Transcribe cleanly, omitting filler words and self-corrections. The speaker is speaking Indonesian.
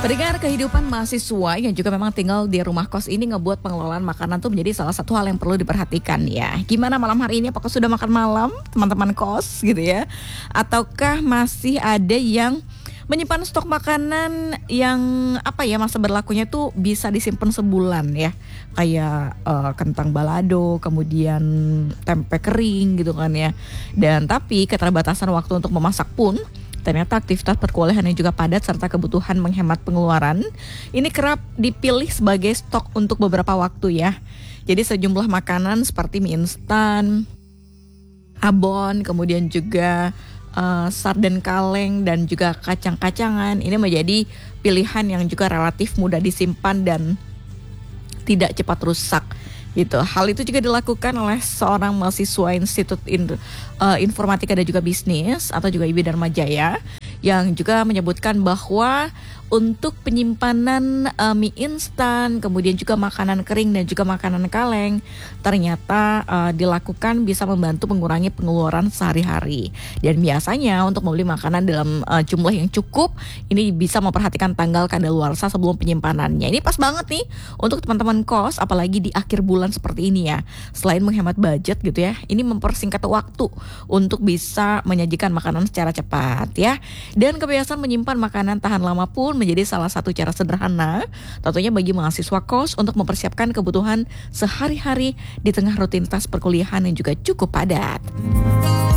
Pendengar, kehidupan mahasiswa yang juga memang tinggal di rumah kos ini ngebuat pengelolaan makanan tuh menjadi salah satu hal yang perlu diperhatikan ya. Gimana malam hari ini? Apakah sudah makan malam teman-teman kos gitu ya? Ataukah masih ada yang menyimpan stok makanan yang masa berlakunya tuh bisa disimpan sebulan ya? Kayak kentang balado, kemudian tempe kering gitu kan ya. Dan tapi keterbatasan waktu untuk memasak pun ternyata aktivitas perkuliahan yang juga padat serta kebutuhan menghemat pengeluaran ini kerap dipilih sebagai stok untuk beberapa waktu ya. Jadi sejumlah makanan seperti mie instan, abon, kemudian juga sarden kaleng dan juga kacang-kacangan ini menjadi pilihan yang juga relatif mudah disimpan dan tidak cepat rusak gitu. Hal itu juga dilakukan oleh seorang mahasiswa Institut Informatika dan juga Bisnis atau juga IB Dharma Jaya yang juga menyebutkan bahwa untuk penyimpanan mie instan, kemudian juga makanan kering dan juga makanan kaleng ternyata dilakukan bisa membantu mengurangi pengeluaran sehari-hari. Dan biasanya untuk membeli makanan dalam jumlah yang cukup ini bisa memperhatikan tanggal kadaluarsa sebelum penyimpanannya. Ini pas banget nih untuk teman-teman kos apalagi di akhir bulan seperti ini ya. Selain menghemat budget gitu ya, ini mempersingkat waktu untuk bisa menyajikan makanan secara cepat ya. Dan kebiasaan menyimpan makanan tahan lama pun menjadi salah satu cara sederhana tentunya bagi mahasiswa kos untuk mempersiapkan kebutuhan sehari-hari di tengah rutinitas perkuliahan yang juga cukup padat.